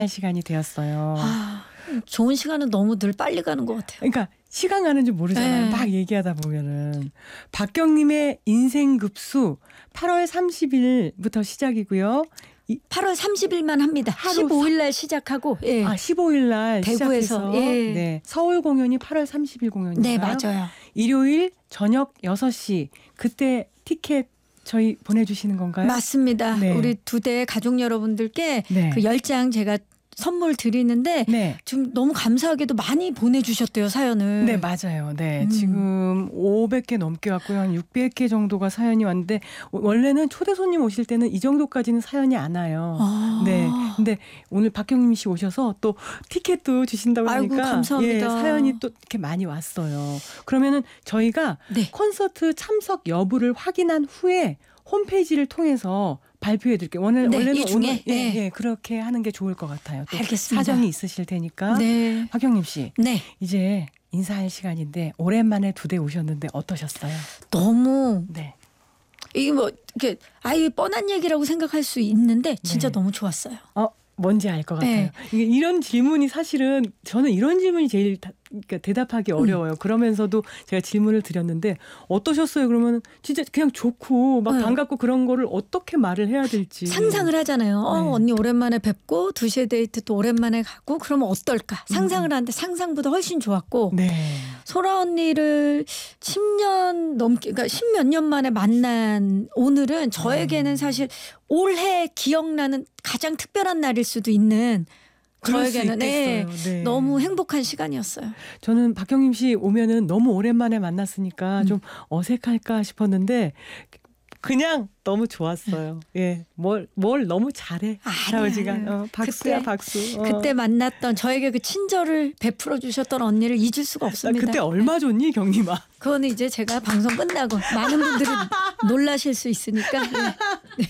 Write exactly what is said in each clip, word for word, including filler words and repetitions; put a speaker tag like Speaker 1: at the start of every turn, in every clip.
Speaker 1: 시간이 되었어요.
Speaker 2: 아, 좋은 시간은 너무 늘 빨리 가는 것 같아요.
Speaker 1: 그러니까 시간 가는 줄 모르잖아요.
Speaker 2: 네.
Speaker 1: 막 얘기하다 보면은. 박경님의 인생급수 팔월 삼십일부터 시작이고요. 이,
Speaker 2: 팔월 삼십일만 합니다.
Speaker 1: 하루
Speaker 2: 십오일 날 시작하고 예.
Speaker 1: 아, 십오일 날
Speaker 2: 대구에서,
Speaker 1: 시작해서
Speaker 2: 예.
Speaker 1: 네, 서울 공연이 팔월 삼십일 공연인가요?
Speaker 2: 네, 맞아요.
Speaker 1: 일요일 저녁 여섯 시 그때 티켓 저희 보내주시는 건가요?
Speaker 2: 맞습니다.
Speaker 1: 네.
Speaker 2: 우리 두 대 가족 여러분들께
Speaker 1: 네.
Speaker 2: 그 열 장 제가 선물 드리는데
Speaker 1: 네.
Speaker 2: 좀 너무 감사하게도 많이 보내주셨대요, 사연을.
Speaker 1: 네, 맞아요. 네.
Speaker 2: 음.
Speaker 1: 지금 오백 개 넘게 왔고요. 한 육백 개 정도가 사연이 왔는데 원래는 초대 손님 오실 때는 이 정도까지는 사연이 안 와요.
Speaker 2: 아.
Speaker 1: 네. 근데 오늘 박경림 씨 오셔서 또 티켓도 주신다고
Speaker 2: 아이고,
Speaker 1: 하니까
Speaker 2: 감사합니다.
Speaker 1: 예, 사연이 또 이렇게 많이 왔어요. 그러면은 저희가
Speaker 2: 네.
Speaker 1: 콘서트 참석 여부를 확인한 후에 홈페이지를 통해서 발표해 드릴게요. 오늘
Speaker 2: 네,
Speaker 1: 원래는
Speaker 2: 이 중에?
Speaker 1: 오늘 예,
Speaker 2: 네.
Speaker 1: 예, 그렇게 하는 게 좋을 것 같아요. 또
Speaker 2: 알겠습니다.
Speaker 1: 사정이 있으실 테니까.
Speaker 2: 네.
Speaker 1: 박경림 씨.
Speaker 2: 네.
Speaker 1: 이제 인사할 시간인데 오랜만에 두 대 오셨는데 어떠셨어요?
Speaker 2: 너무
Speaker 1: 네.
Speaker 2: 이게 뭐 이게 아예 뻔한 얘기라고 생각할 수 있는데 진짜
Speaker 1: 네.
Speaker 2: 너무 좋았어요.
Speaker 1: 어 뭔지 알 것 같아요.
Speaker 2: 네.
Speaker 1: 이게 이런 질문이 사실은 저는 이런 질문이 제일 다, 그러니까 대답하기 어려워요. 음. 그러면서도 제가 질문을 드렸는데 어떠셨어요? 그러면 진짜 그냥 좋고 막
Speaker 2: 네.
Speaker 1: 반갑고 그런 거를 어떻게 말을 해야 될지
Speaker 2: 상상을 하잖아요. 어,
Speaker 1: 네.
Speaker 2: 언니 오랜만에 뵙고 두 시에 데이트 또 오랜만에 가고 그러면 어떨까? 상상을
Speaker 1: 음.
Speaker 2: 하는데 상상보다 훨씬 좋았고
Speaker 1: 네.
Speaker 2: 소라 언니를 십 년 넘게 그러니까 십몇 년 만에 만난 오늘은 저에게는
Speaker 1: 음.
Speaker 2: 사실 올해 기억나는 가장 특별한 날일 수도 있는
Speaker 1: 그럴 수
Speaker 2: 저에게는 네,
Speaker 1: 있겠어요. 네.
Speaker 2: 너무 행복한 시간이었어요.
Speaker 1: 저는 박경림 씨 오면은 너무 오랜만에 만났으니까
Speaker 2: 음.
Speaker 1: 좀 어색할까 싶었는데 그냥 너무 좋았어요. 예, 뭘, 뭘 너무 잘해.
Speaker 2: 아니야.
Speaker 1: 아버지가 어, 박수야
Speaker 2: 그때,
Speaker 1: 박수. 어.
Speaker 2: 그때 만났던 저에게 그 친절을 베풀어 주셨던 언니를 잊을 수가
Speaker 1: 나
Speaker 2: 없습니다.
Speaker 1: 그때 얼마 줬니 경림아?
Speaker 2: 그거는 이제 제가 방송 끝나고 많은 분들이 놀라실 수 있으니까 네.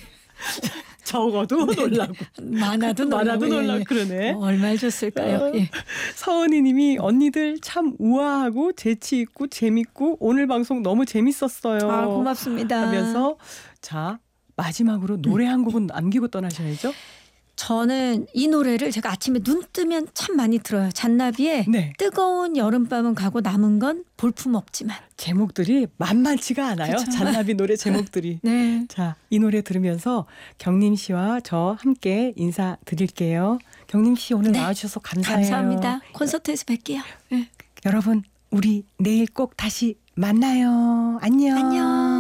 Speaker 1: 적어도 놀라고
Speaker 2: 많아도
Speaker 1: 많아도
Speaker 2: 놀라고,
Speaker 1: 놀라고
Speaker 2: 예.
Speaker 1: 그러네.
Speaker 2: 뭐 얼마를 줬을까요?
Speaker 1: 어.
Speaker 2: 예.
Speaker 1: 서은이님이 언니들 참 우아하고 재치 있고 재밌고 오늘 방송 너무 재밌었어요.
Speaker 2: 아 고맙습니다.
Speaker 1: 하면서 자 마지막으로 노래 한 곡은 남기고 떠나셔야죠.
Speaker 2: 저는 이 노래를 제가 아침에 눈 뜨면 참 많이 들어요. 잔나비의
Speaker 1: 네.
Speaker 2: 뜨거운 여름밤은 가고 남은 건 볼품 없지만.
Speaker 1: 제목들이 만만치가 않아요.
Speaker 2: 그쵸.
Speaker 1: 잔나비 노래 제목들이.
Speaker 2: 네.
Speaker 1: 자, 이 노래 들으면서 경림 씨와 저 함께 인사드릴게요. 경림 씨 오늘
Speaker 2: 네.
Speaker 1: 나와주셔서 감사해요.
Speaker 2: 감사합니다. 콘서트에서 뵐게요. 네.
Speaker 1: 여러분 우리 내일 꼭 다시 만나요. 안녕.
Speaker 2: 안녕.